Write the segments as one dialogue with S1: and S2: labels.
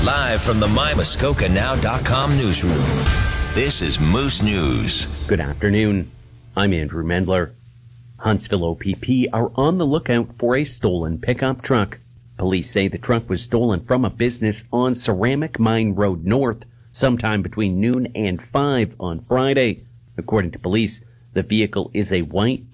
S1: Live from the MyMuskokaNow.com newsroom, this is Moose News.
S2: Good afternoon. I'm Andrew Mendler. Huntsville OPP are on the lookout for a stolen pickup truck. Police say the truck was stolen from a business on Ceramic Mine Road North sometime between noon and 5 on Friday. According to police, the vehicle is a white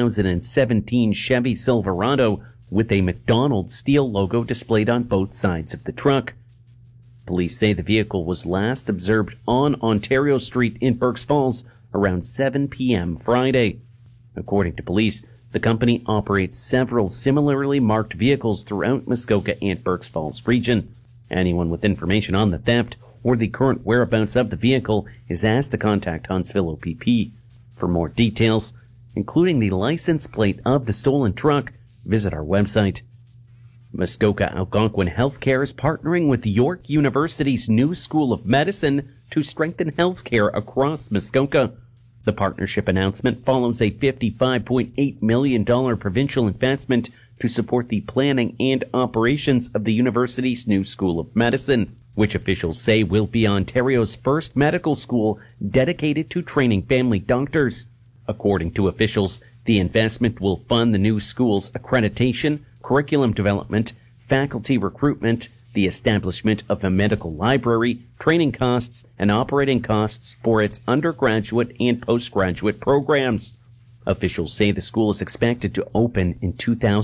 S2: 2017 Chevy Silverado with a McDonald's steel logo displayed on both sides of the truck. Police say the vehicle was last observed on Ontario Street in Berks Falls around 7 p.m. Friday. According to police, the company operates several similarly marked vehicles throughout Muskoka and Berks Falls region. Anyone with information on the theft or the current whereabouts of the vehicle is asked to contact Huntsville OPP. For more details, including the license plate of the stolen truck, visit our website. Muskoka Algonquin Healthcare is partnering with York University's new School of Medicine to strengthen healthcare across Muskoka. The partnership announcement follows a $55.8 million provincial investment to support the planning and operations of the university's new School of Medicine, which officials say will be Ontario's first medical school dedicated to training family doctors. According to officials, the investment will fund the new school's accreditation, curriculum development, faculty recruitment, the establishment of a medical library, training costs, and operating costs for its undergraduate and postgraduate programs. Officials say the school is expected to open in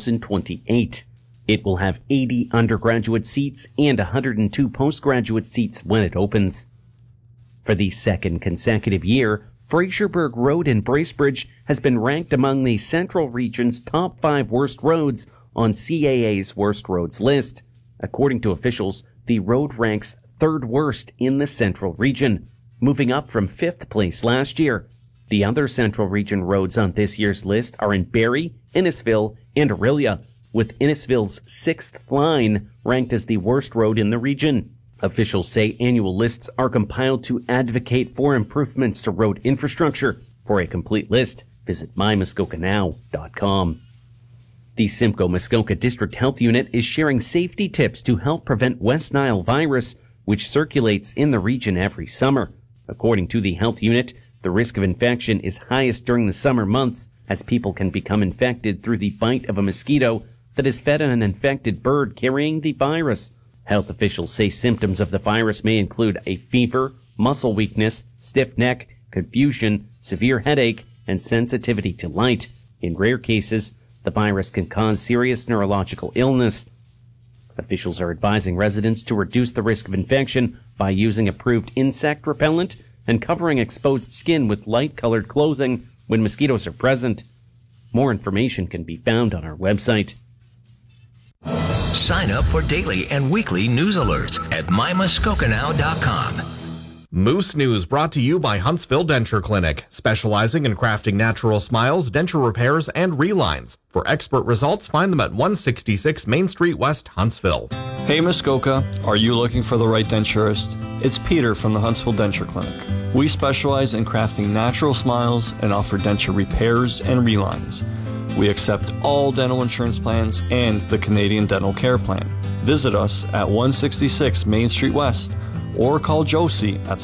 S2: 2028. It will have 80 undergraduate seats and 102 postgraduate seats when it opens. For the second consecutive year, Fraserburg Road in Bracebridge has been ranked among the Central Region's top 5 worst roads on CAA's Worst Roads list. According to officials, the road ranks 3rd worst in the Central Region, moving up from 5th place last year. The other Central Region roads on this year's list are in Barrie, Innisfil, and Orillia, with Innisfil's 6th line ranked as the worst road in the region. Officials say annual lists are compiled to advocate for improvements to road infrastructure. For a complete list, visit MyMuskokaNow.com. The Simcoe Muskoka District Health Unit is sharing safety tips to help prevent West Nile virus, which circulates in the region every summer. According to the health unit, the risk of infection is highest during the summer months, as people can become infected through the bite of a mosquito that has fed on an infected bird carrying the virus. Health officials say symptoms of the virus may include a fever, muscle weakness, stiff neck, confusion, severe headache, and sensitivity to light. In rare cases, the virus can cause serious neurological illness. Officials are advising residents to reduce the risk of infection by using approved insect repellent and covering exposed skin with light-colored clothing when mosquitoes are present. More information can be found on our website.
S1: Sign up for daily and weekly news alerts at MyMuskokaNow.com.
S3: Moose News brought to you by Huntsville Denture Clinic, specializing in crafting natural smiles, denture repairs, and relines. For expert results, find them at 166 Main Street West, Huntsville.
S4: Hey Muskoka, are you looking for the right denturist? It's Peter from the Huntsville Denture Clinic. We specialize in crafting natural smiles and offer denture repairs and relines. We accept all dental insurance plans and the Canadian Dental Care Plan. Visit us at 166 Main Street West or call Josie at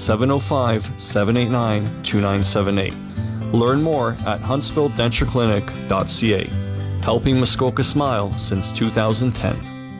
S4: 705-789-2978. Learn more at huntsvilledentureclinic.ca. Helping Muskoka smile since 2010.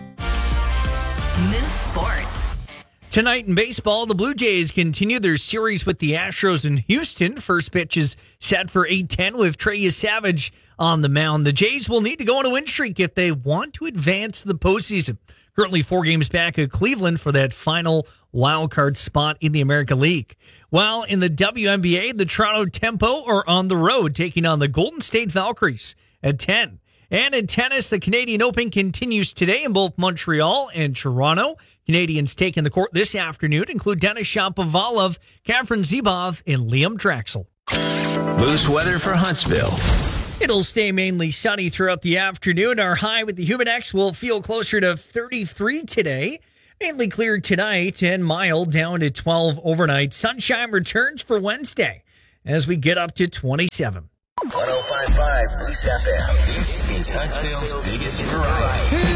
S5: Moose Sports.
S6: Tonight in baseball, the Blue Jays continue their series with the Astros in Houston. First pitch is set for 8:10 with Trey Savage on the mound. The Jays will need to go on a win streak if they want to advance to the postseason. Currently 4 games back at Cleveland for that final wild card spot in the American League. While in the WNBA, the Toronto Tempo are on the road taking on the Golden State Valkyries at 10. And in tennis, the Canadian Open continues today in both Montreal and Toronto. Canadians taking the court this afternoon include Denis Shapovalov, Catherine Zibov, and Liam Draxel.
S1: Moose weather for Huntsville.
S6: It'll stay mainly sunny throughout the afternoon. Our high with the Humidex will feel closer to 33 today. Mainly clear tonight and mild down to 12 overnight. Sunshine returns for Wednesday as we get up to 27.
S1: 105.5 Moose FM. This is Huntsville's biggest variety.